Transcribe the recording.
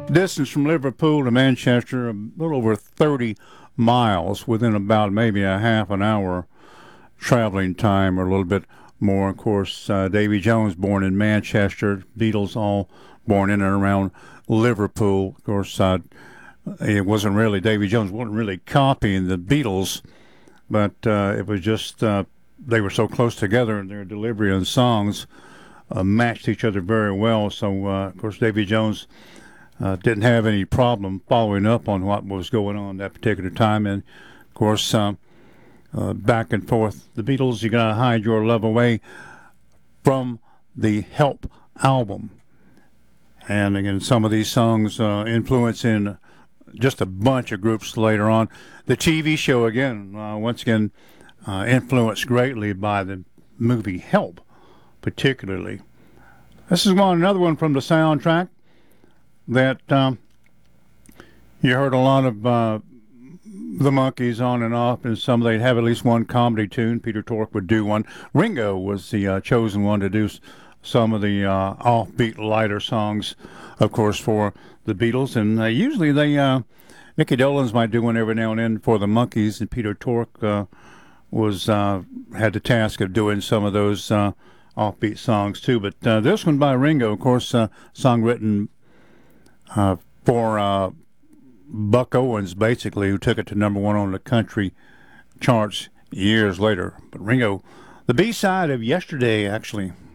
Distance from Liverpool to Manchester, a little over 30 miles, within about maybe a half an hour traveling time or a little bit more. Of course, Davy Jones born in Manchester, Beatles all born in and around Liverpool. Of course, it wasn't really, Davy Jones wasn't really copying the Beatles, but it was just they were so close together and their delivery and songs matched each other very well. So, of course, Davy Jones didn't have any problem following up on what was going on that particular time. And, of course, back and forth, the Beatles, You Gotta Hide Your Love Away from the Help album. And, again, some of these songs influencing just a bunch of groups later on. The TV show, again, once again, influenced greatly by the movie Help, particularly. This is another one from the soundtrack that you heard a lot of the Monkees on and off, and some they'd have at least one comedy tune. Peter Tork would do one. Ringo was the chosen one to do some of the offbeat, lighter songs, of course, for the Beatles. And usually Mickey Dolenz might do one every now and then for the Monkees, and Peter Tork had the task of doing some of those offbeat songs too. But this one by Ringo, of course, song written for Buck Owens, basically, who took it to number one on the country charts years later. But Ringo, the B-side of Yesterday, actually.